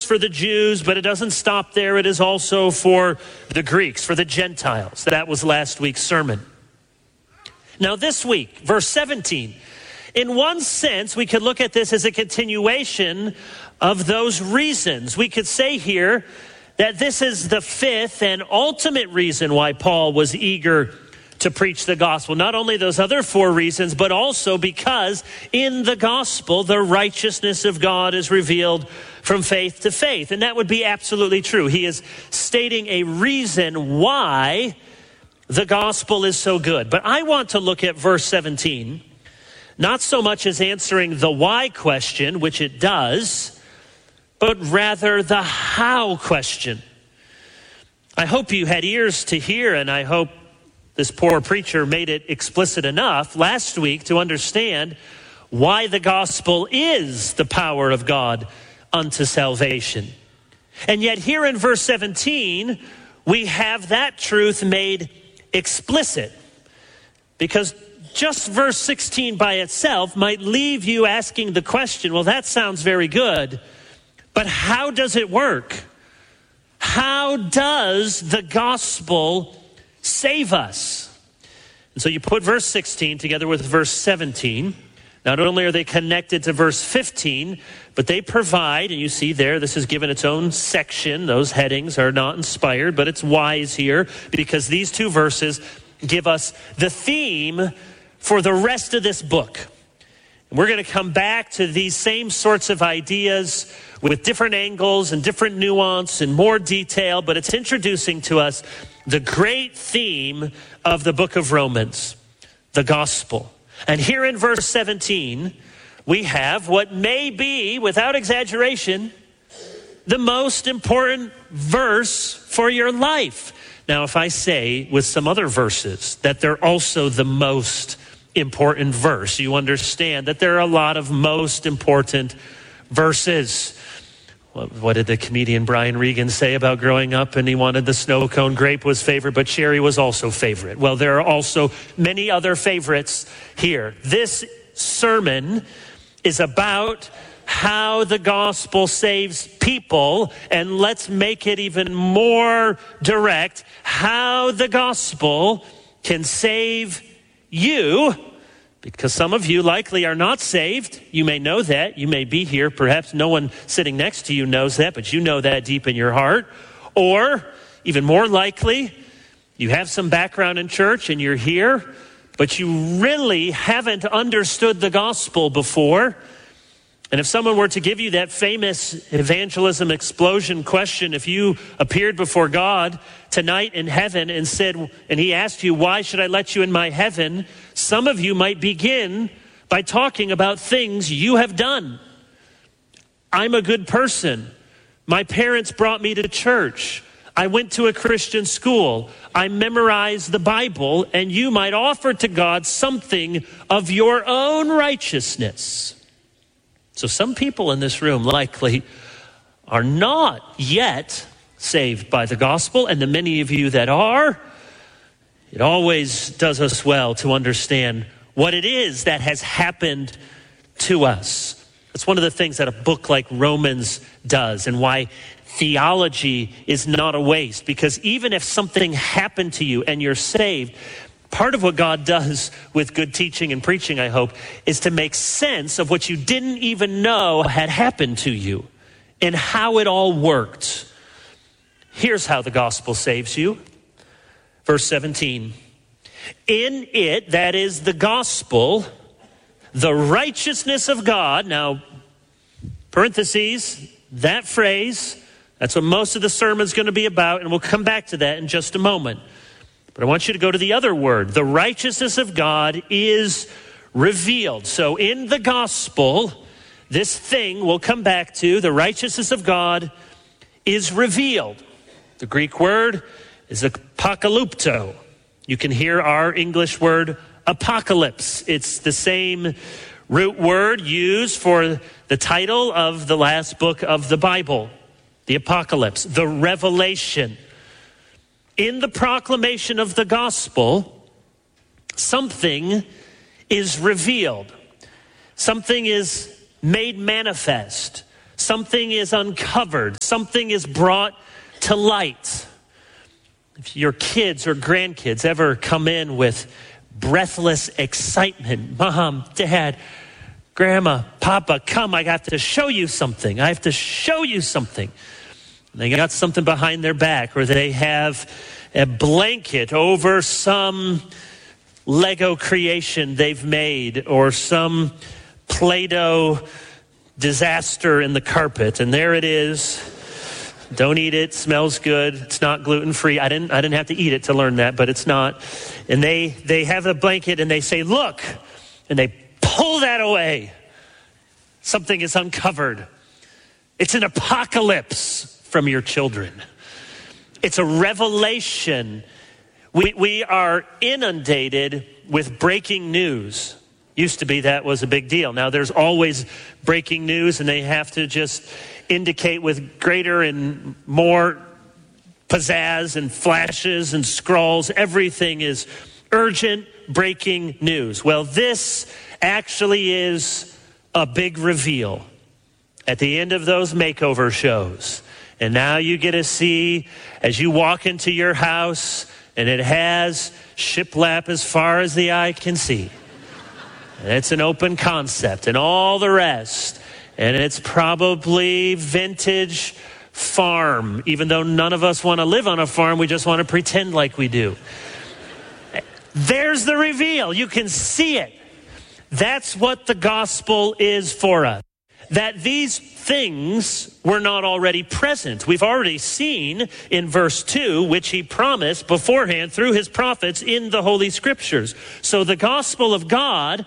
for the Jews, but it doesn't stop there. It is also for the Greeks, for the Gentiles. That was last week's sermon. Now this week, verse 17. In one sense, we could look at this as a continuation of those reasons. We could say here that this is the fifth and ultimate reason why Paul was eager to preach the gospel. Not only those other four reasons, but also because in the gospel, the righteousness of God is revealed from faith to faith. And that would be absolutely true. He is stating a reason why the gospel is so good. But I want to look at verse 17, not so much as answering the why question, which it does, but rather the how question. I hope you had ears to hear, and I hope this poor preacher made it explicit enough last week to understand why the gospel is the power of God unto salvation. And yet here in verse 17, we have that truth made explicit, because just verse 16 by itself might leave you asking the question, well, that sounds very good, but how does it work? How does the gospel save us? And so you put verse 16 together with verse 17. Not only are they connected to verse 15, but they provide, and you see there, this is given its own section. Those headings are not inspired, but it's wise here because these two verses give us the theme for the rest of this book. And we're going to come back to these same sorts of ideas with different angles and different nuance and more detail, but it's introducing to us the great theme of the book of Romans, the gospel. And here in verse 17, we have what may be, without exaggeration, the most important verse for your life. Now, if I say with some other verses that they're also the most important verse, you understand that there are a lot of most important verses. What did the comedian Brian Regan say about growing up? And he wanted the snow cone. Grape was favorite, but cherry was also favorite. Well, there are also many other favorites here. This sermon is about how the gospel saves people, and let's make it even more direct, how the gospel can save you, because some of you likely are not saved. You may know that. You may be here. Perhaps no one sitting next to you knows that, but you know that deep in your heart. Or, even more likely, you have some background in church and you're here, but you really haven't understood the gospel before. And if someone were to give you that famous evangelism explosion question, if you appeared before God tonight in heaven and said, and he asked you, why should I let you in my heaven? Some of you might begin by talking about things you have done. I'm a good person. My parents brought me to church. I went to a Christian school. I memorized the Bible, and you might offer to God something of your own righteousness. So some people in this room likely are not yet saved by the gospel, and the many of you that are, it always does us well to understand what it is that has happened to us. That's one of the things that a book like Romans does, and why theology is not a waste, because even if something happened to you and you're saved, part of what God does with good teaching and preaching, I hope, is to make sense of what you didn't even know had happened to you and how it all worked. Here's how the gospel saves you. Verse 17. In it, that is the gospel, the righteousness of God. Now, parentheses, that phrase, that's what most of the sermon's going to be about, and we'll come back to that in just a moment. But I want you to go to the other word. The righteousness of God is revealed. So in the gospel, this thing we'll come back to, the righteousness of God is revealed. The Greek word is apokalypto. You can hear our English word apocalypse. It's the same root word used for the title of the last book of the Bible, the apocalypse, the revelation. In the proclamation of the gospel, something is revealed. Something is made manifest. Something is uncovered. Something is brought to light. If your kids or grandkids ever come in with breathless excitement, Mom, Dad, Grandma, Papa, come, I got to show you something. I have to show you something. And they got something behind their back, or they have a blanket over some Lego creation they've made, or some Play-Doh disaster in the carpet, and there it is. Don't eat it. Smells good. It's not gluten-free. I didn't have to eat it to learn that, but it's not. And they have a blanket and they say, look, and they pull that away. Something is uncovered. It's an apocalypse from your children. It's a revelation. We are inundated with breaking news. Used to be that was a big deal. Now there's always breaking news, and they have to just indicate with greater and more pizzazz and flashes and scrolls. Everything is urgent breaking news. Well, this actually is a big reveal at the end of those makeover shows. And now you get to see, as you walk into your house, and it has shiplap as far as the eye can see. And it's an open concept and all the rest. And it's probably vintage farm, even though none of us want to live on a farm. We just want to pretend like we do. There's the reveal. You can see it. That's what the gospel is for us. That these things were not already present. We've already seen in verse 2, which he promised beforehand through his prophets in the Holy Scriptures. So the gospel of God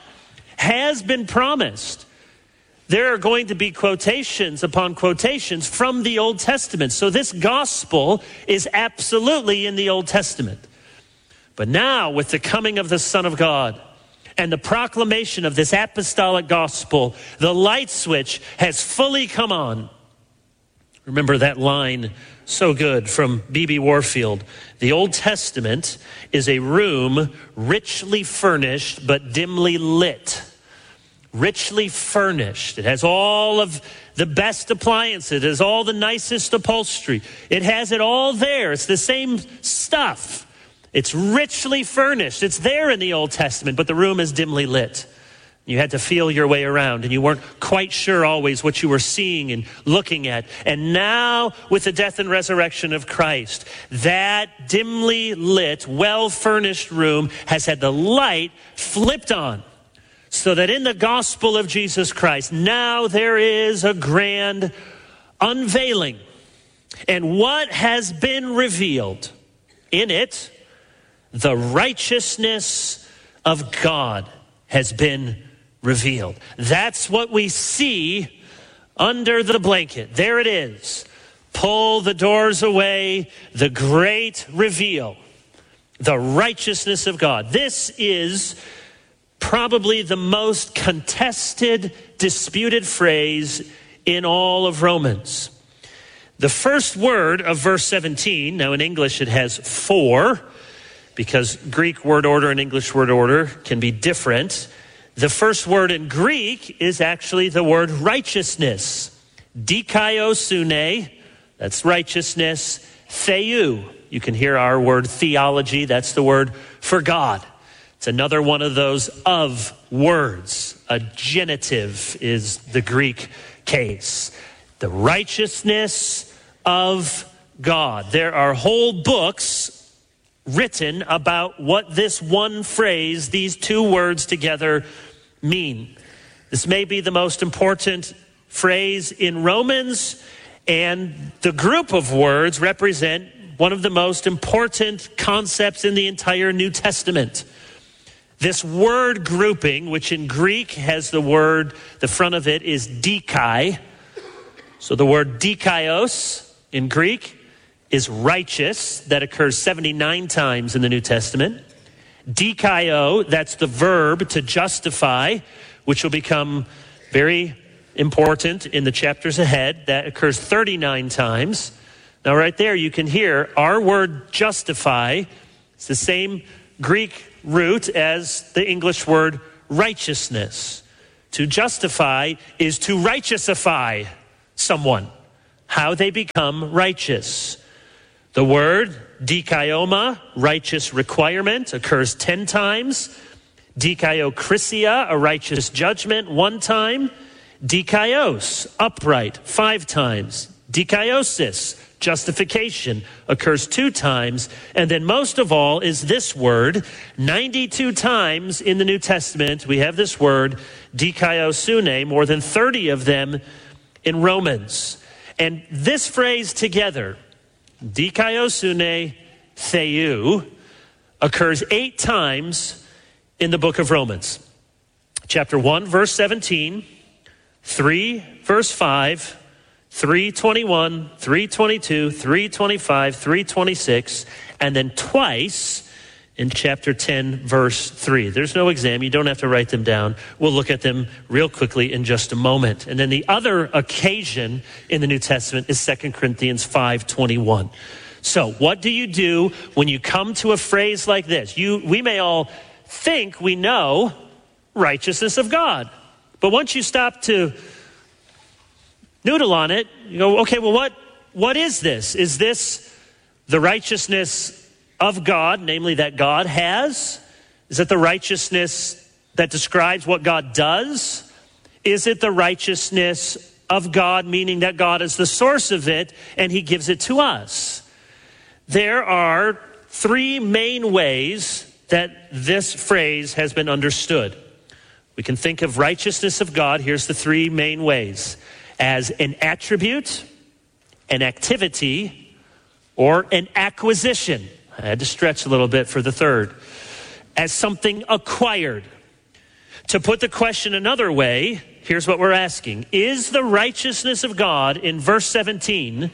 has been promised. There are going to be quotations upon quotations from the Old Testament. So this gospel is absolutely in the Old Testament. But now, with the coming of the Son of God and the proclamation of this apostolic gospel, the light switch has fully come on. Remember that line, so good, from B.B. Warfield. The Old Testament is a room richly furnished but dimly lit. Richly furnished. It has all of the best appliances. It has all the nicest upholstery. It has it all there. It's the same stuff. It's richly furnished. It's there in the Old Testament, but the room is dimly lit. You had to feel your way around, and you weren't quite sure always what you were seeing and looking at. And now, with the death and resurrection of Christ, that dimly lit, well-furnished room has had the light flipped on. So that in the gospel of Jesus Christ, now there is a grand unveiling. And what has been revealed in it, the righteousness of God has been revealed. That's what we see under the blanket. There it is. Pull the doors away, the great reveal, the righteousness of God. This is probably the most contested, disputed phrase in all of Romans. The first word of verse 17, now in English it has for, because Greek word order and English word order can be different. The first word in Greek is actually the word righteousness. Dikaiosune, that's righteousness. Theou, you can hear our word theology, that's the word for God. It's another one of those of words. A genitive is the Greek case. The righteousness of God. There are whole books written about what this one phrase, these two words together, mean. This may be the most important phrase in Romans, and the group of words represent one of the most important concepts in the entire New Testament. This word grouping, which in Greek has the word, the front of it is dikai. So the word dikaios in Greek is righteous. That occurs 79 times in the New Testament. Dikaio, that's the verb to justify, which will become very important in the chapters ahead. That occurs 39 times. Now right there you can hear our word justify. It's the same Greek root as the English word righteousness. To justify is to righteousify someone, how they become righteous. The word dikaioma, righteous requirement, occurs 10 times. Dikaiokrisia, a righteous judgment, 1 time. Dikaios, upright, 5 times. Dikaiosis, justification, occurs 2 times. And then most of all is this word. 92 times in the New Testament, we have this word, dikaiosune, more than 30 of them in Romans. And this phrase together, dikaiosune theou, occurs 8 times in the book of Romans. Chapter 1, verse 17, 3, verse 5, 3:21, 3:22, 3:25, 3:26, and then twice in chapter 10, verse 3. There's no exam. You don't have to write them down. We'll look at them real quickly in just a moment. And then the other occasion in the New Testament is 2 Corinthians 5:21. So what do you do when you come to a phrase like this? We may all think we know righteousness of God. But once you stop to noodle on it, you go, okay, well, what is this? Is this the righteousness of God, namely that God has? Is it the righteousness that describes what God does? Is it the righteousness of God, meaning that God is the source of it and he gives it to us? There are 3 main ways that this phrase has been understood. We can think of righteousness of God. Here's the 3 main ways: as an attribute, an activity, or an acquisition. I had to stretch a little bit for the third. As something acquired. To put the question another way, here's what we're asking. Is the righteousness of God in verse 17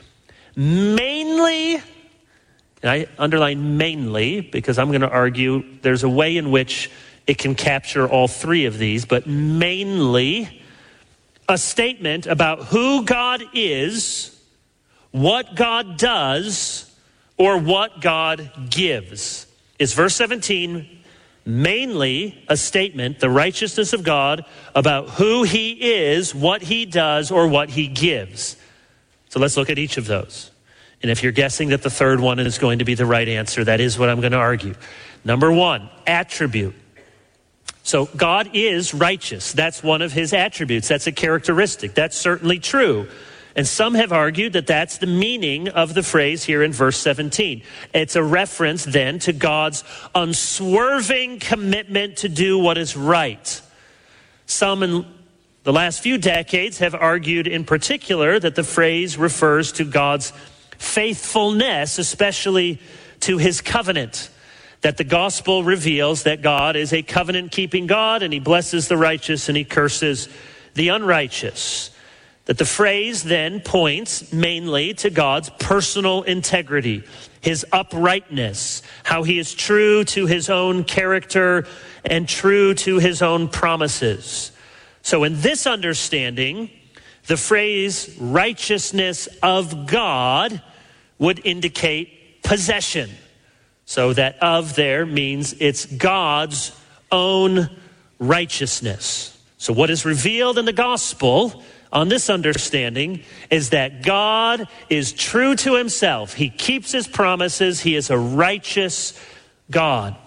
mainly, and I underline mainly because I'm going to argue there's a way in which it can capture all 3 of these, but mainly a statement about who God is, what God does, or what God gives? Is verse 17 mainly a statement, the righteousness of God, about who he is, what he does, or what he gives? So let's look at each of those. And if you're guessing that the third one is going to be the right answer, that is what I'm going to argue. Number 1, attribute. So God is righteous. That's one of his attributes. That's a characteristic. That's certainly true. And some have argued that that's the meaning of the phrase here in verse 17. It's a reference then to God's unswerving commitment to do what is right. Some in the last few decades have argued in particular that the phrase refers to God's faithfulness, especially to his covenant. That the gospel reveals that God is a covenant-keeping God and he blesses the righteous and he curses the unrighteous. That the phrase then points mainly to God's personal integrity, his uprightness, how he is true to his own character and true to his own promises. So in this understanding, the phrase righteousness of God would indicate possession. So that of there means it's God's own righteousness. So what is revealed in the gospel on this understanding is that God is true to himself. He keeps his promises. He is a righteous God.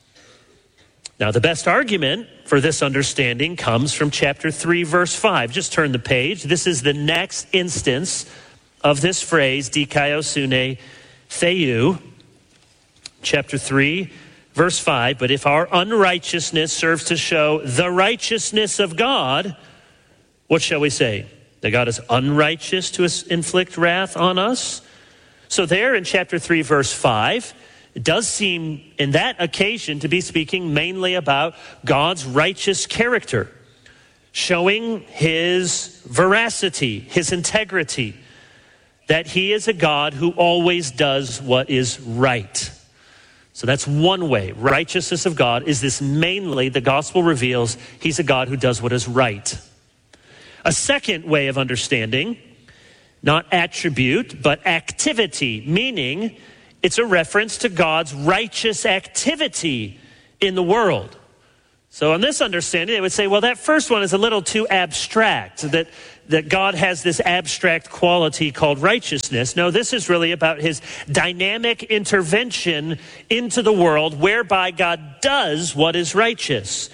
Now, the best argument for this understanding comes from chapter 3, verse 5. Just turn the page. This is the next instance of this phrase, dikaiosune theou. Chapter 3, verse 5. But if our unrighteousness serves to show the righteousness of God, what shall we say? That God is unrighteous to inflict wrath on us? So there in chapter 3, verse 5, it does seem in that occasion to be speaking mainly about God's righteous character, showing his veracity, his integrity, that he is a God who always does what is right. So that's one way. Righteousness of God is this mainly, the gospel reveals, he's a God who does what is right. A second way of understanding, not attribute, but activity, meaning it's a reference to God's righteous activity in the world. So on this understanding, they would say, well, that first one is a little too abstract, that God has this abstract quality called righteousness. No, this is really about his dynamic intervention into the world whereby God does what is righteous.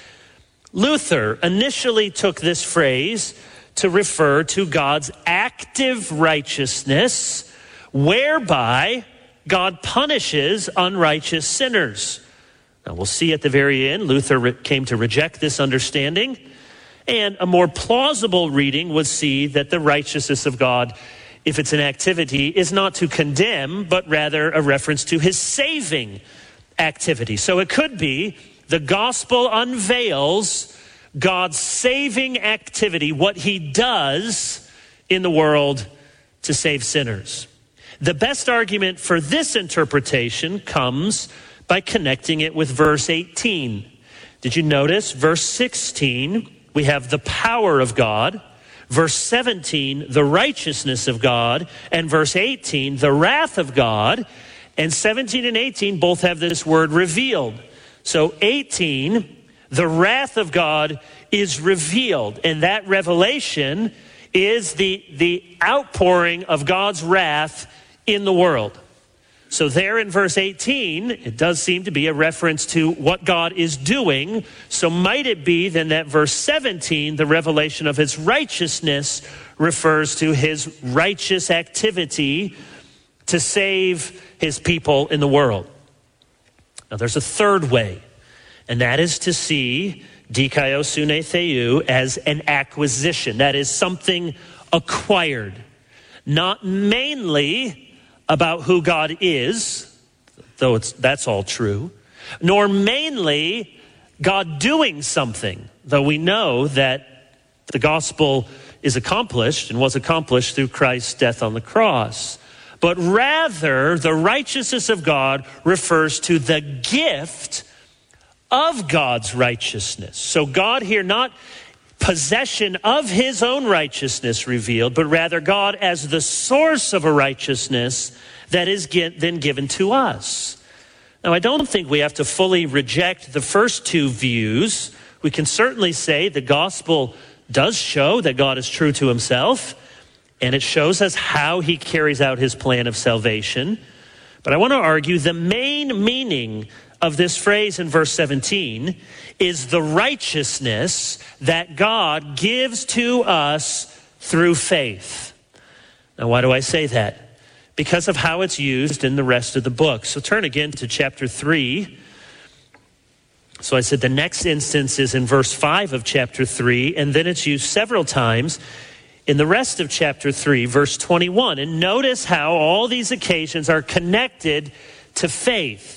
Luther initially took this phrase to refer to God's active righteousness, whereby God punishes unrighteous sinners. Now, we'll see at the very end, Luther came to reject this understanding, and a more plausible reading would see that the righteousness of God, if it's an activity, is not to condemn, but rather a reference to his saving activity. So it could be the gospel unveils God's saving activity, what he does in the world to save sinners. The best argument for this interpretation comes by connecting it with verse 18. Did you notice? Verse 16, we have the power of God. Verse 17, the righteousness of God. And verse 18, the wrath of God. And 17 and 18 both have this word revealed. So 18, the wrath of God is revealed. And that revelation is the outpouring of God's wrath in the world. So there in verse 18, it does seem to be a reference to what God is doing. So might it be then that verse 17, the revelation of his righteousness, refers to his righteous activity to save his people in the world. Now there's a third way, and that is to see dikaio sune theou as an acquisition. That is something acquired, not mainly about who God is, though that's all true, nor mainly God doing something, though we know that the gospel is accomplished and was accomplished through Christ's death on the cross. But rather, the righteousness of God refers to the gift of God's righteousness. So God here, not possession of his own righteousness revealed, but rather God as the source of a righteousness that is then given to us. Now, I don't think we have to fully reject the first two views. We can certainly say the gospel does show that God is true to himself, and it shows us how he carries out his plan of salvation. But I want to argue the main meaning of this phrase in verse 17 is the righteousness that God gives to us through faith. Now, why do I say that? Because of how it's used in the rest of the book. So turn again to chapter 3. So I said the next instance is in verse 5 of chapter 3, and then it's used several times in the rest of chapter 3, verse 21. And notice how all these occasions are connected to faith.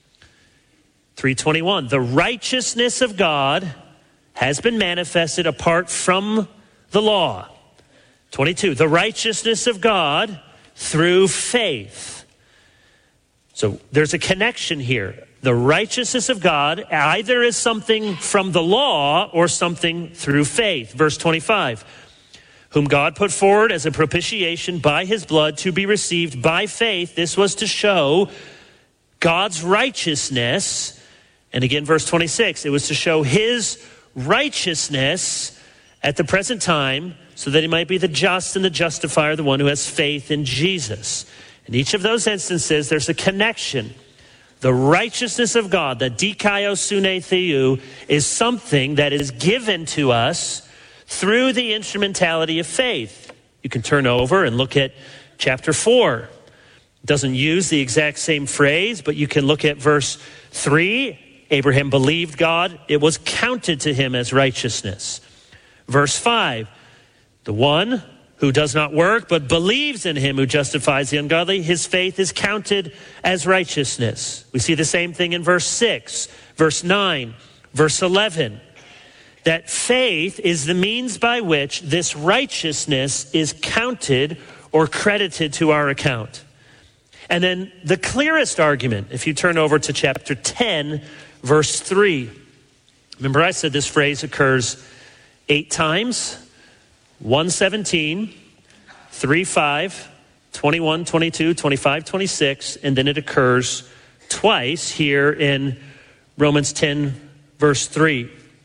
3:21, the righteousness of God has been manifested apart from the law. 22, the righteousness of God through faith. So there's a connection here. The righteousness of God either is something from the law or something through faith. Verse 25, whom God put forward as a propitiation by his blood to be received by faith. This was to show God's righteousness. And again, verse 26, it was to show his righteousness at the present time so that he might be the just and the justifier, the one who has faith in Jesus. In each of those instances, there's a connection. The righteousness of God, the dikaio sune theou, is something that is given to us through the instrumentality of faith. You can turn over and look at chapter 4. It doesn't use the exact same phrase, but you can look at verse 3. Abraham believed God. It was counted to him as righteousness. Verse 5, the one who does not work but believes in him who justifies the ungodly, his faith is counted as righteousness. We see the same thing in verse 6, verse 9, verse 11. That faith is the means by which this righteousness is counted or credited to our account. And then the clearest argument, if you turn over to chapter 10, verse 3. Remember I said this phrase occurs 8 times. 1:17, 3:5, 21, 22, 25, 26, and then it occurs twice here in Romans 10, verse 3.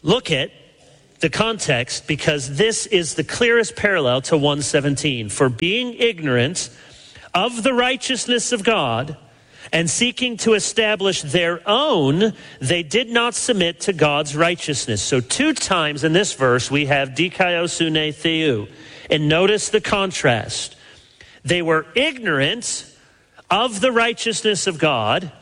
Look at the context, because this is the clearest parallel to 1:17. For being ignorant of the righteousness of God and seeking to establish their own, they did not submit to God's righteousness. So 2 times in this verse we have dikaiosune theou. And notice the contrast. They were ignorant of the righteousness of God,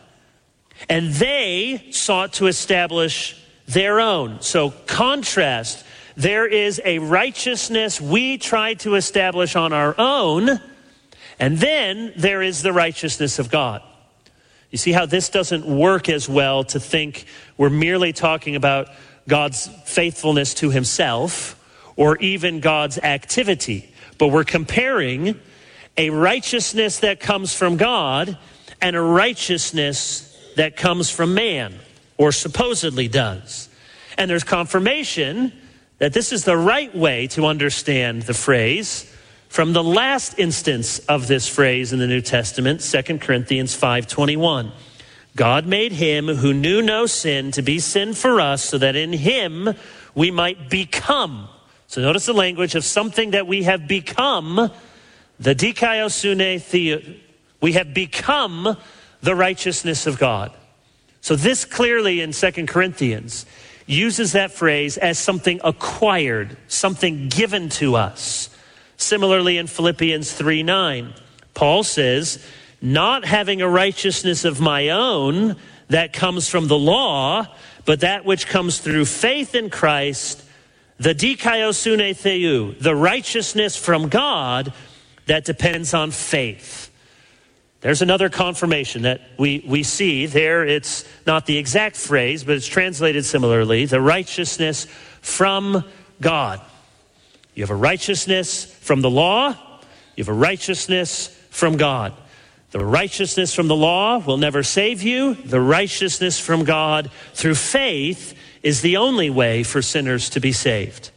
and they sought to establish their own. So contrast. There is a righteousness we try to establish on our own, and then there is the righteousness of God. You see how this doesn't work as well to think we're merely talking about God's faithfulness to himself or even God's activity. But we're comparing a righteousness that comes from God and a righteousness that comes from man, or supposedly does. And there's confirmation that this is the right way to understand the phrase from the last instance of this phrase in the New Testament, 2 Corinthians 5:21. God made him who knew no sin to be sin for us, so that in him we might become. So notice the language of something that we have become, the dikaiosune theou. We have become the righteousness of God. So this clearly in 2 Corinthians uses that phrase as something acquired, something given to us. Similarly in Philippians 3:9, Paul says, not having a righteousness of my own that comes from the law, but that which comes through faith in Christ, the dikaiosune theou, the righteousness from God that depends on faith. There's another confirmation that we see there. It's not the exact phrase, but it's translated similarly. The righteousness from God. You have a righteousness from the law. You have a righteousness from God. The righteousness from the law will never save you. The righteousness from God through faith is the only way for sinners to be saved.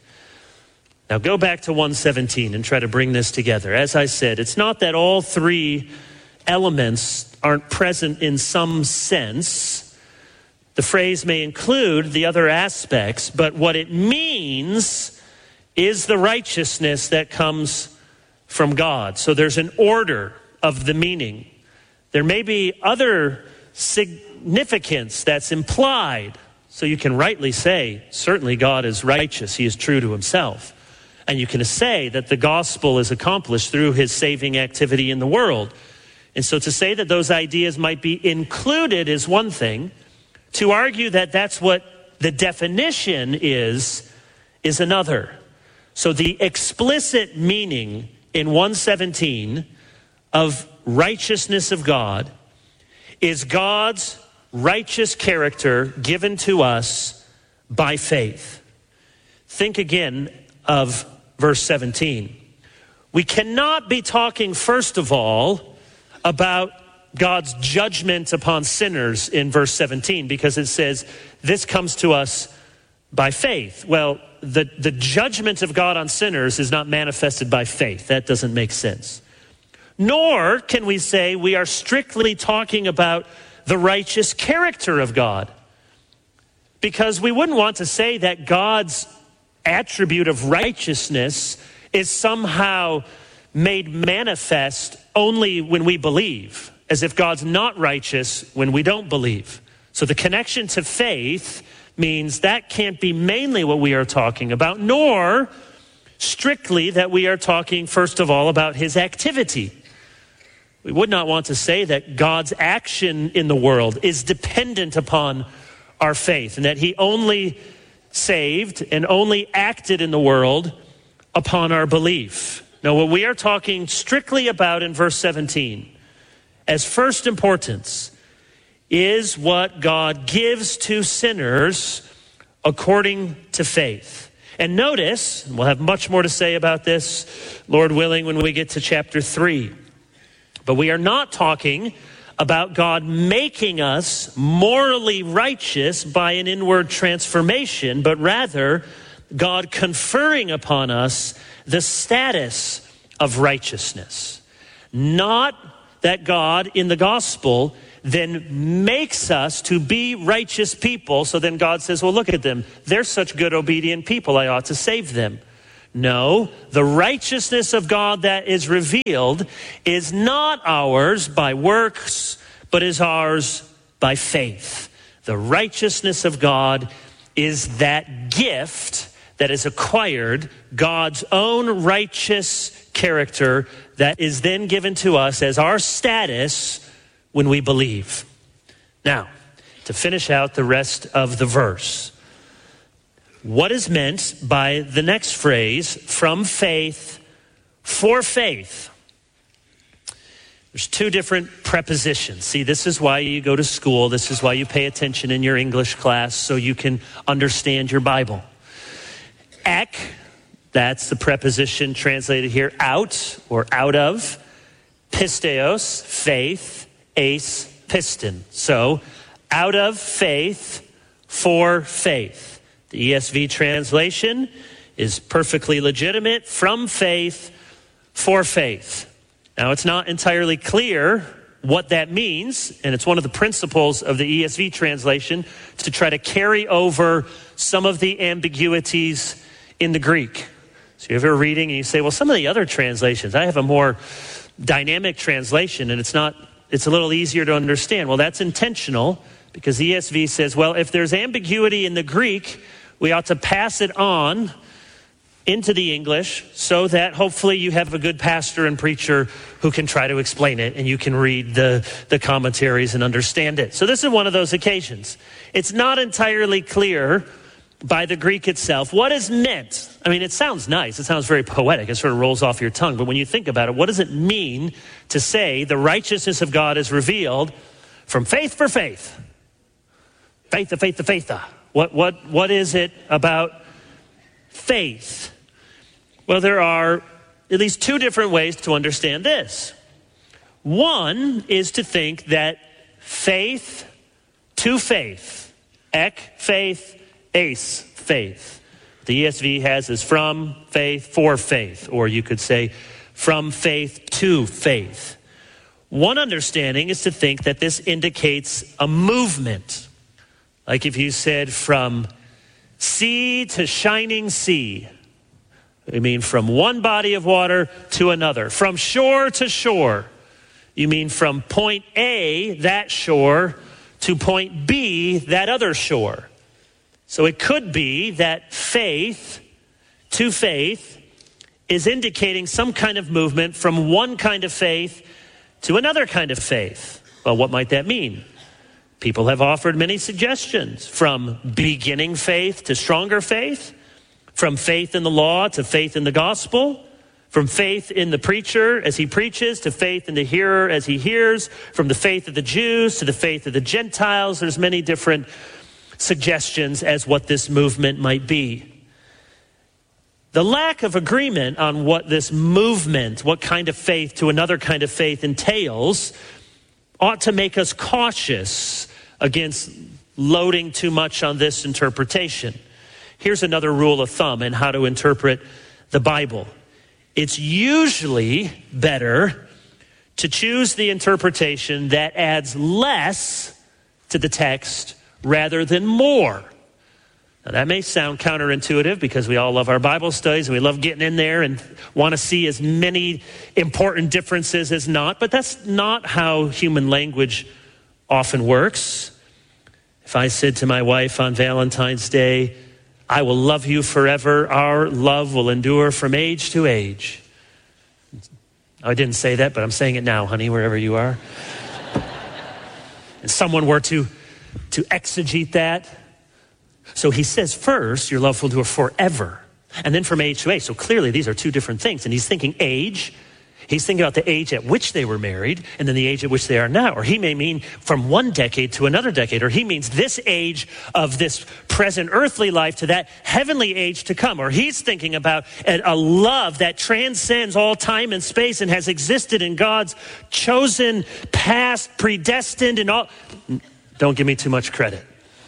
Now go back to 1:17 and try to bring this together. As I said, it's not that all 3 elements aren't present in some sense. The phrase may include the other aspects, but what it means is the righteousness that comes from God. So there's an order of the meaning. There may be other significance that's implied. So you can rightly say, certainly God is righteous. He is true to himself. And you can say that the gospel is accomplished through his saving activity in the world. And so to say that those ideas might be included is one thing. To argue that that's what the definition is another. So the explicit meaning in 1:17 of righteousness of God is God's righteous character given to us by faith. Think again of verse 17. We cannot be talking, first of all, about God's judgment upon sinners in verse 17, because it says this comes to us by faith. Well, the judgment of God on sinners is not manifested by faith. That doesn't make sense. Nor can we say we are strictly talking about the righteous character of God, because we wouldn't want to say that God's attribute of righteousness is somehow made manifest only when we believe, as if God's not righteous when we don't believe. So the connection to faith means that can't be mainly what we are talking about, nor strictly that we are talking, first of all, about his activity. We would not want to say that God's action in the world is dependent upon our faith, and that he only saved and only acted in the world upon our belief. Now, what we are talking strictly about in verse 17 as first importance is what God gives to sinners according to faith. And notice, we'll have much more to say about this, Lord willing, when we get to chapter 3. But we are not talking about God making us morally righteous by an inward transformation, but rather God conferring upon us the status of righteousness. Not that God in the gospel then makes us to be righteous people. So then God says, well, look at them. They're such good, obedient people. I ought to save them. No, the righteousness of God that is revealed is not ours by works, but is ours by faith. The righteousness of God is that gift that is acquired, God's own righteous character that is then given to us as our status when we believe. Now, to finish out the rest of the verse, what is meant by the next phrase, from faith for faith? There's two different prepositions. See, this is why you go to school. This is why you pay attention in your English class, so you can understand your Bible. Ek, that's the preposition translated here, out or out of. Pisteos, faith. Ace, piston. So, out of faith for faith. The ESV translation is perfectly legitimate, from faith for faith. Now, it's not entirely clear what that means, and it's one of the principles of the ESV translation to try to carry over some of the ambiguities in the Greek. So if you're reading and you say, well, some of the other translations, I have a more dynamic translation, and it's a little easier to understand. Well, that's intentional, because the ESV says, well, if there's ambiguity in the Greek, we ought to pass it on into the English so that hopefully you have a good pastor and preacher who can try to explain it, and you can read the commentaries and understand it. So this is one of those occasions. It's not entirely clear by the Greek itself what is meant. I mean, it sounds nice. It sounds very poetic. It sort of rolls off your tongue. But when you think about it, what does it mean to say the righteousness of God is revealed from faith for faith? Faith to faith to faith. What is it about faith? Well, there are at least two different ways to understand this. One is to think that faith to faith, ek, faith, ace, faith. The ESV has is from faith for faith, or you could say from faith to faith. One understanding is to think that this indicates a movement. Like if you said from sea to shining sea. I mean from one body of water to another. From shore to shore. You mean from point A, that shore, to point B, that other shore. So it could be that faith to faith is indicating some kind of movement from one kind of faith to another kind of faith. Well, what might that mean? People have offered many suggestions, from beginning faith to stronger faith, from faith in the law to faith in the gospel, from faith in the preacher as he preaches to faith in the hearer as he hears, from the faith of the Jews to the faith of the Gentiles. There's many different suggestions as what this movement might be. The lack of agreement on what this movement, what kind of faith to another kind of faith entails, ought to make us cautious against loading too much on this interpretation. Here's another rule of thumb in how to interpret the Bible. It's usually better to choose the interpretation that adds less to the text rather than more. Now, that may sound counterintuitive because we all love our Bible studies and we love getting in there and want to see as many important differences as not, but that's not how human language often works. If I said to my wife on Valentine's Day, I will love you forever, our love will endure from age to age. I didn't say that, but I'm saying it now, honey, wherever you are. And someone were to exegete that. So he says first, your love will endure forever. And then from age to age. So clearly these are two different things. And he's thinking age. He's thinking about the age at which they were married and then the age at which they are now. Or he may mean from one decade to another decade. Or he means this age of this present earthly life to that heavenly age to come. Or he's thinking about a love that transcends all time and space and has existed in God's chosen past, predestined and all. Don't give me too much credit.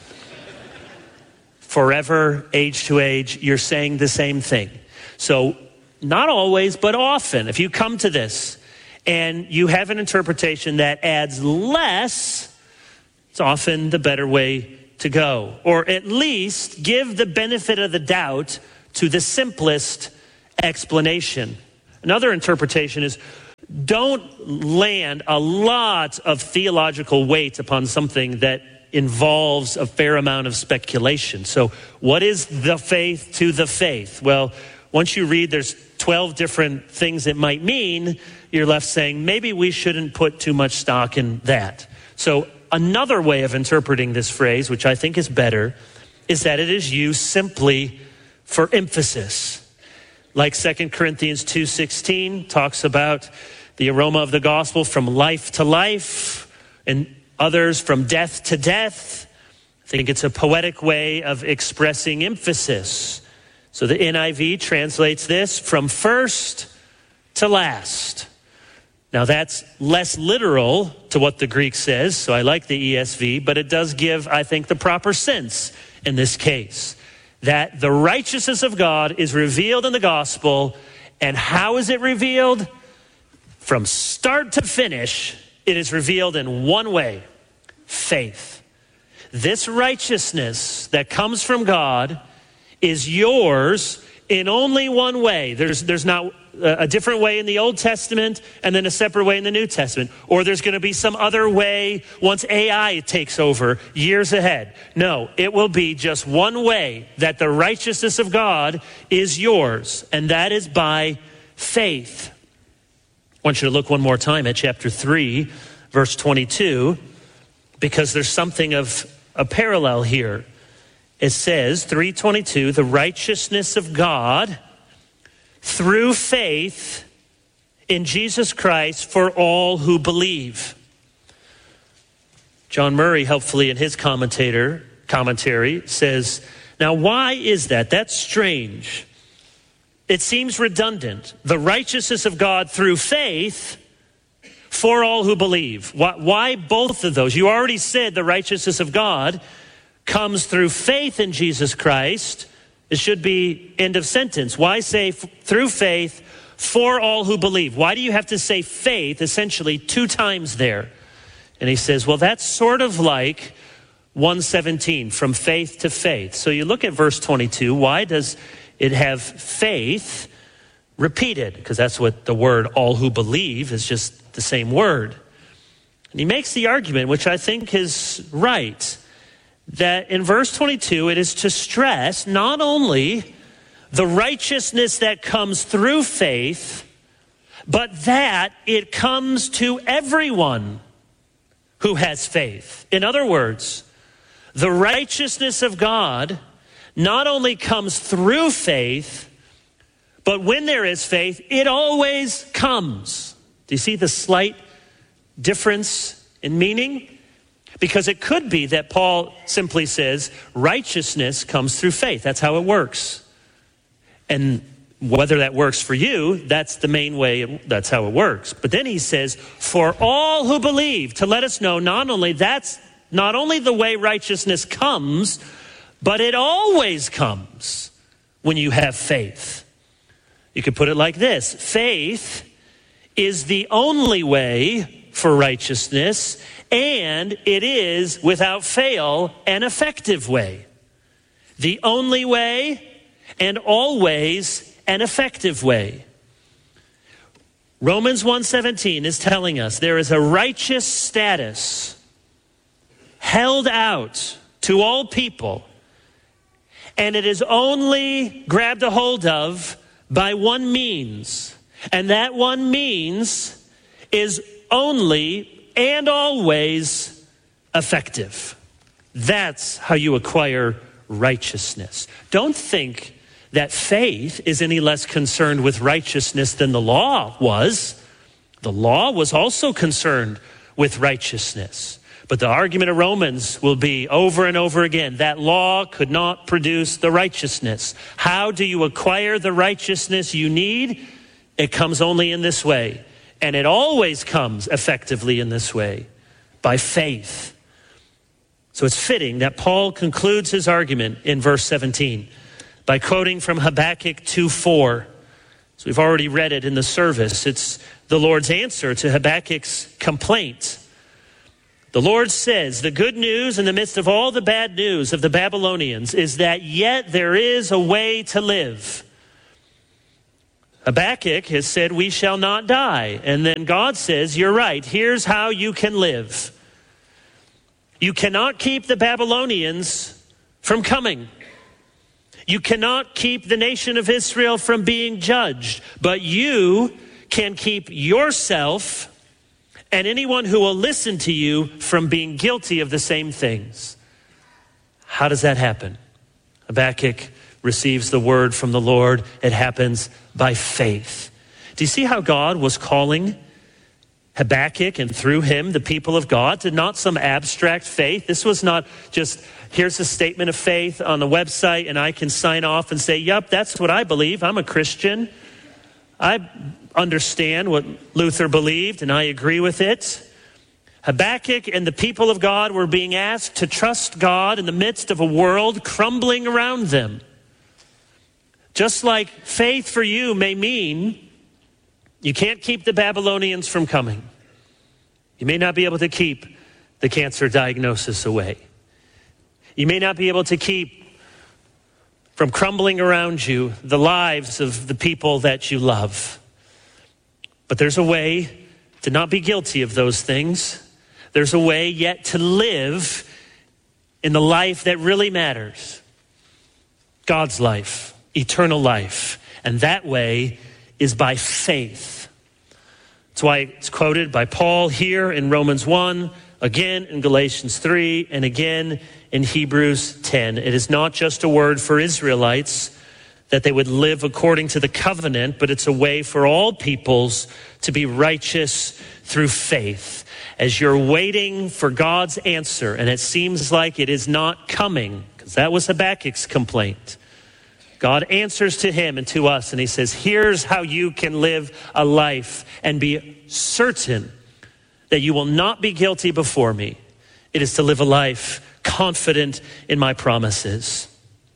Forever, age to age, you're saying the same thing. So not always, but often, if you come to this and you have an interpretation that adds less, it's often the better way to go. Or at least give the benefit of the doubt to the simplest explanation. Another interpretation is don't land a lot of theological weight upon something that involves a fair amount of speculation. So what is the faith to the faith? Well, once you read there's 12 different things it might mean, you're left saying maybe we shouldn't put too much stock in that. So another way of interpreting this phrase, which I think is better, is that it is used simply for emphasis. Like 2 Corinthians 2:16 talks about the aroma of the gospel from life to life, and others from death to death. I think it's a poetic way of expressing emphasis. So the NIV translates this from first to last. Now that's less literal to what the Greek says, so I like the ESV, but it does give, I think, the proper sense in this case. That the righteousness of God is revealed in the gospel, and how is it revealed? From start to finish, it is revealed in one way, faith. This righteousness that comes from God is yours in only one way. There's not a different way in the Old Testament and then a separate way in the New Testament. Or there's going to be some other way once AI takes over years ahead. No, it will be just one way that the righteousness of God is yours, and that is by faith. I want you to look one more time at chapter 3, verse 22, because there's something of a parallel here. It says, 3:22, the righteousness of God through faith in Jesus Christ for all who believe. John Murray, helpfully in his commentary, says, now why is that? That's strange. It seems redundant. The righteousness of God through faith for all who believe. Why both of those? You already said the righteousness of God comes through faith in Jesus Christ. It should be end of sentence. Why say through faith for all who believe? Why do you have to say faith essentially 2 times there? And he says, well, that's sort of like 1:17, from faith to faith. So you look at verse 22. Why does it have faith repeated? Because that's what the word all who believe is, just the same word. And he makes the argument, which I think is right, that in verse 22, it is to stress not only the righteousness that comes through faith, but that it comes to everyone who has faith. In other words, the righteousness of God not only comes through faith, but when there is faith, it always comes. Do you see the slight difference in meaning? Because it could be that Paul simply says righteousness comes through faith. That's how it works. And whether that works for you, that's the main way, that's how it works. But then he says, for all who believe, to let us know not only that's not only the way righteousness comes, but it always comes when you have faith. You could put it like this: faith is the only way for righteousness, and it is, without fail, an effective way. The only way and always an effective way. Romans 1:17 is telling us there is a righteous status held out to all people, and it is only grabbed a hold of by one means, and that one means is only and always effective. That's how you acquire righteousness. Don't think that faith is any less concerned with righteousness than the law was. The law was also concerned with righteousness. But the argument of Romans will be over and over again, that law could not produce the righteousness. How do you acquire the righteousness you need? It comes only in this way. And it always comes effectively in this way, by faith. So it's fitting that Paul concludes his argument in verse 17 by quoting from Habakkuk 2:4. So we've already read it in the service. It's the Lord's answer to Habakkuk's complaint. The Lord says, the good news in the midst of all the bad news of the Babylonians is that yet there is a way to live. Habakkuk has said, we shall not die. And then God says, you're right. Here's how you can live. You cannot keep the Babylonians from coming. You cannot keep the nation of Israel from being judged. But you can keep yourself and anyone who will listen to you from being guilty of the same things. How does that happen? Habakkuk receives the word from the Lord. It happens by faith. Do you see how God was calling Habakkuk and through him the people of God to not some abstract faith? This was not just, here's a statement of faith on the website and I can sign off and say, yep, that's what I believe. I'm a Christian. I understand what Luther believed and I agree with it. Habakkuk and the people of God were being asked to trust God in the midst of a world crumbling around them. Just like faith for you may mean you can't keep the Babylonians from coming. You may not be able to keep the cancer diagnosis away. You may not be able to keep from crumbling around you the lives of the people that you love. But there's a way to not be guilty of those things. There's a way yet to live in the life that really matters. God's life. Eternal life. And that way is by faith. That's why it's quoted by Paul here in Romans 1, again in Galatians 3, and again in Hebrews 10. It is not just a word for Israelites that they would live according to the covenant, but it's a way for all peoples to be righteous through faith. As you're waiting for God's answer, and it seems like it is not coming, because that was Habakkuk's complaint. God answers to him and to us, and he says, here's how you can live a life and be certain that you will not be guilty before me. It is to live a life confident in my promises.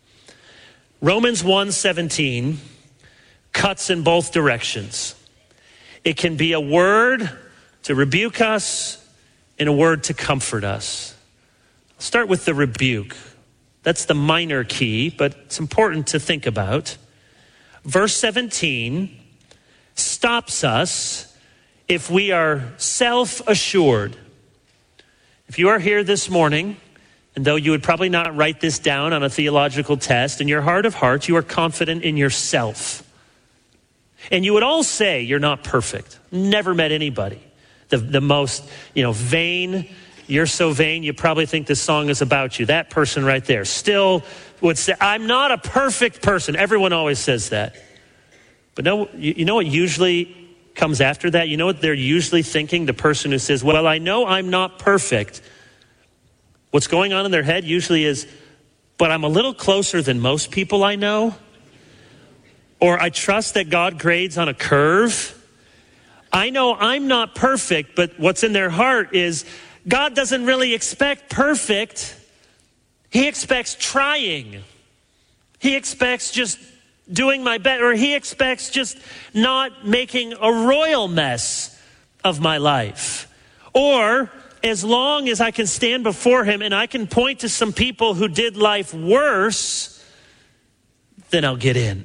Romans 1:17 cuts in both directions. It can be a word to rebuke us and a word to comfort us. I'll start with the rebuke. That's the minor key, but it's important to think about. Verse 17 stops us if we are self-assured. If you are here this morning, and though you would probably not write this down on a theological test, in your heart of hearts, you are confident in yourself. And you would all say you're not perfect. Never met anybody. The most, vain. You're so vain, you probably think this song is about you. That person right there still would say, I'm not a perfect person. Everyone always says that. But you know what usually comes after that? You know what they're usually thinking? The person who says, well, I know I'm not perfect. What's going on in their head usually is, but I'm a little closer than most people I know. Or I trust that God grades on a curve. I know I'm not perfect, but what's in their heart is, God doesn't really expect perfect. He expects trying. He expects just doing my best, or he expects just not making a royal mess of my life. Or as long as I can stand before him and I can point to some people who did life worse, then I'll get in.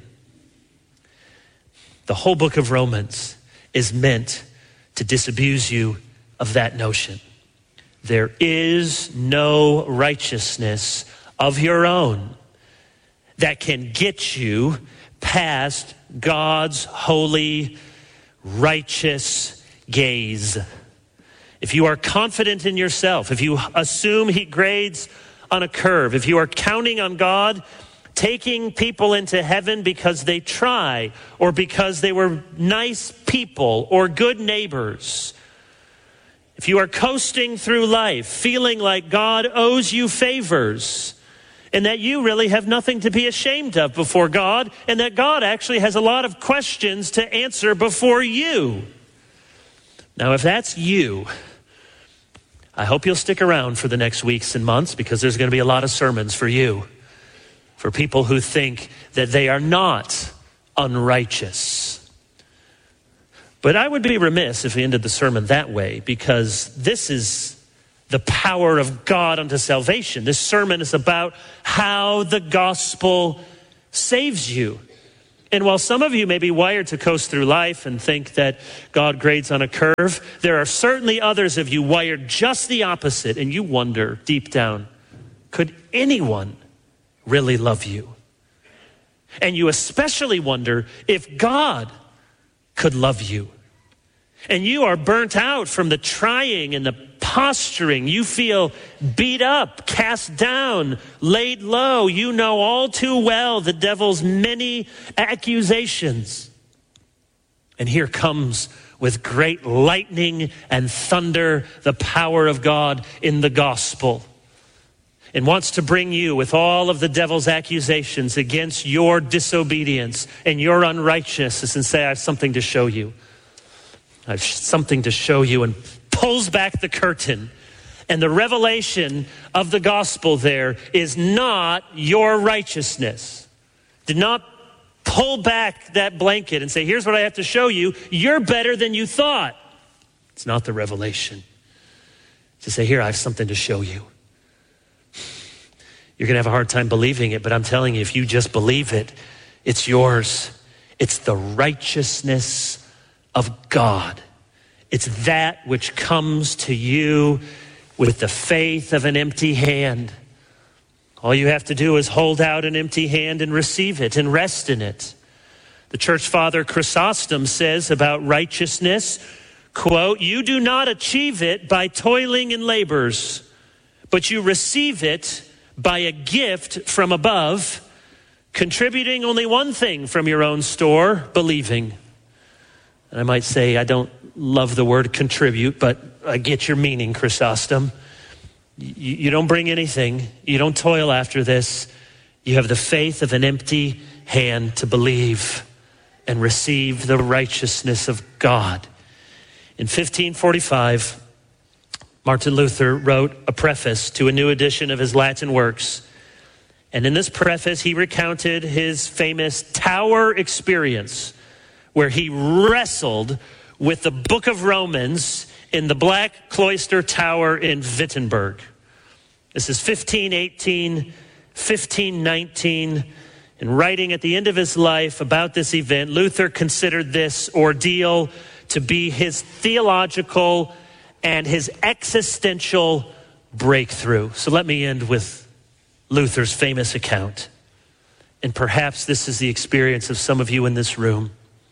The whole book of Romans is meant to disabuse you of that notion. There is no righteousness of your own that can get you past God's holy, righteous gaze. If you are confident in yourself, if you assume he grades on a curve, if you are counting on God taking people into heaven because they try or because they were nice people or good neighbors, if you are coasting through life, feeling like God owes you favors, and that you really have nothing to be ashamed of before God, and that God actually has a lot of questions to answer before you. Now, if that's you, I hope you'll stick around for the next weeks and months, because there's going to be a lot of sermons for you, for people who think that they are not unrighteous. But I would be remiss if we ended the sermon that way, because this is the power of God unto salvation. This sermon is about how the gospel saves you. And while some of you may be wired to coast through life and think that God grades on a curve, there are certainly others of you wired just the opposite, and you wonder deep down, could anyone really love you? And you especially wonder if God could love you. And you are burnt out from the trying and the posturing. You feel beat up, cast down, laid low. You know all too well the devil's many accusations. And here comes with great lightning and thunder the power of God in the gospel, and wants to bring you with all of the devil's accusations against your disobedience and your unrighteousness and say, I have something to show you. I have something to show you, and pulls back the curtain. And the revelation of the gospel there is not your righteousness. Did not pull back that blanket and say, here's what I have to show you. You're better than you thought. It's not the revelation. To say, here, I have something to show you. You're going to have a hard time believing it, but I'm telling you, if you just believe it, it's yours. It's the righteousness of God. It's that which comes to you with the faith of an empty hand. All you have to do is hold out an empty hand and receive it and rest in it. The church father Chrysostom says about righteousness, quote, you do not achieve it by toiling and labors, but you receive it by a gift from above, contributing only one thing from your own store, believing. And I might say, I don't love the word contribute, but I get your meaning, Chrysostom. You don't bring anything. You don't toil after this. You have the faith of an empty hand to believe and receive the righteousness of God. In 1545, Martin Luther wrote a preface to a new edition of his Latin works. And in this preface, he recounted his famous tower experience, where he wrestled with the book of Romans in the Black Cloister Tower in Wittenberg. This is 1518, 1519. And writing at the end of his life about this event, Luther considered this ordeal to be his theological and his existential breakthrough. So let me end with Luther's famous account. And perhaps this is the experience of some of you in this room.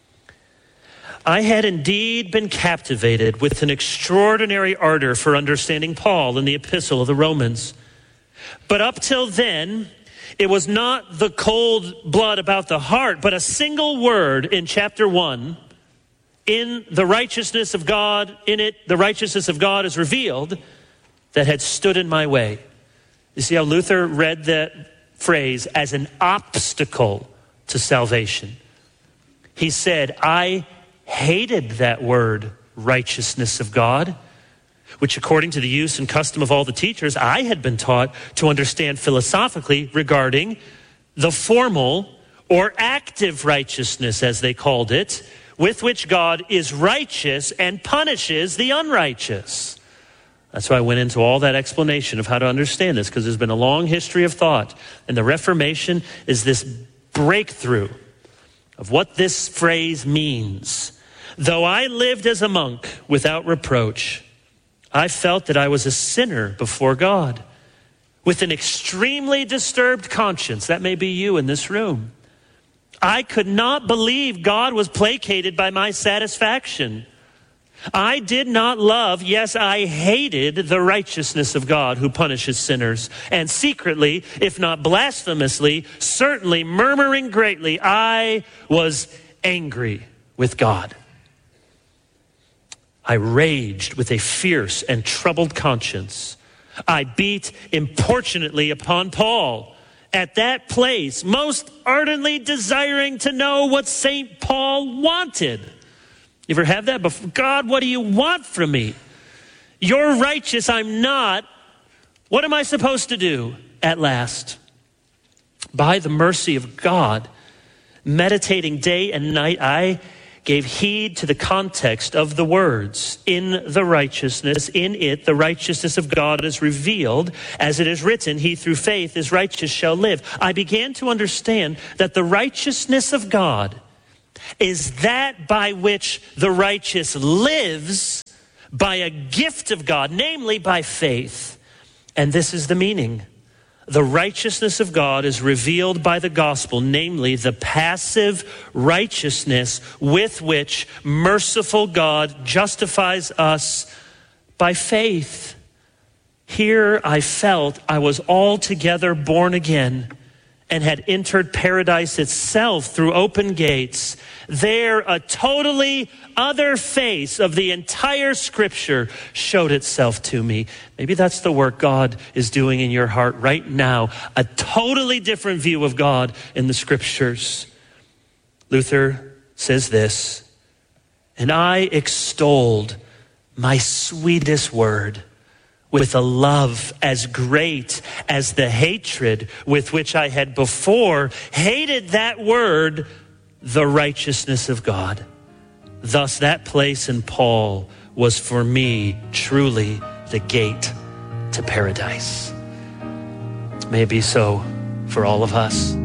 I had indeed been captivated with an extraordinary ardor for understanding Paul in the epistle of the Romans. But up till then, it was not the cold blood about the heart, but a single word in chapter 1, in the righteousness of God, in it, the righteousness of God is revealed, that had stood in my way. You see how Luther read that phrase as an obstacle to salvation. He said, I hated that word, righteousness of God, which according to the use and custom of all the teachers, I had been taught to understand philosophically regarding the formal or active righteousness, as they called it, with which God is righteous and punishes the unrighteous. That's why I went into all that explanation of how to understand this, because there's been a long history of thought. And the Reformation is this breakthrough of what this phrase means. Though I lived as a monk without reproach, I felt that I was a sinner before God with an extremely disturbed conscience. That may be you in this room. I could not believe God was placated by my satisfaction. I did not love, yes, I hated the righteousness of God who punishes sinners. And secretly, if not blasphemously, certainly murmuring greatly, I was angry with God. I raged with a fierce and troubled conscience. I beat importunately upon Paul at that place, most ardently desiring to know what St. Paul wanted. You ever have that before? God, what do you want from me? You're righteous, I'm not. What am I supposed to do? At last, by the mercy of God, meditating day and night, I gave heed to the context of the words. In the righteousness, in it, the righteousness of God is revealed. As it is written, he through faith is righteous shall live. I began to understand that the righteousness of God is that by which the righteous lives by a gift of God, namely by faith. And this is the meaning. The righteousness of God is revealed by the gospel, namely the passive righteousness with which merciful God justifies us by faith. Here I felt I was altogether born again and had entered paradise itself through open gates. There, a totally other face of the entire scripture showed itself to me. Maybe that's the work God is doing in your heart right now. A totally different view of God in the scriptures. Luther says this, and I extolled my sweetest word with a love as great as the hatred with which I had before hated that word, the righteousness of God. Thus that place in Paul was for me truly the gate to paradise. May it be so for all of us.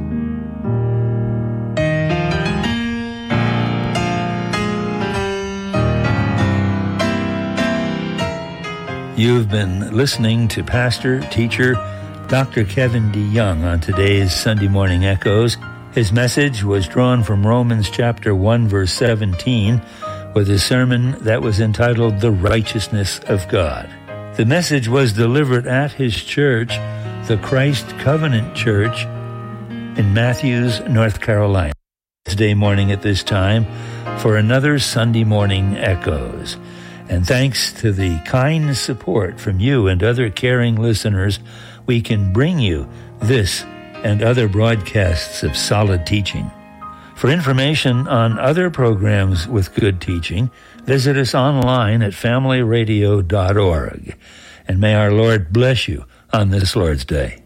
You've been listening to pastor, teacher, Dr. Kevin DeYoung on today's Sunday Morning Echoes. His message was drawn from Romans chapter 1, verse 17, with a sermon that was entitled The Righteousness of God. The message was delivered at his church, the Christ Covenant Church in Matthews, North Carolina. Wednesday morning at this time for another Sunday Morning Echoes. And thanks to the kind support from you and other caring listeners, we can bring you this and other broadcasts of solid teaching. For information on other programs with good teaching, visit us online at familyradio.org. And may our Lord bless you on this Lord's Day.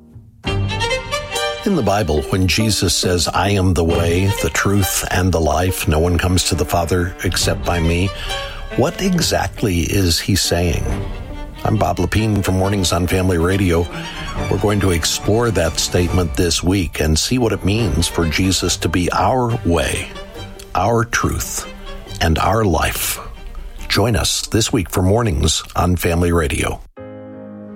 In the Bible, when Jesus says, I am the way, the truth, and the life, no one comes to the Father except by me, what exactly is he saying? I'm Bob Lepine from Mornings on Family Radio. We're going to explore that statement this week and see what it means for Jesus to be our way, our truth, and our life. Join us this week for Mornings on Family Radio.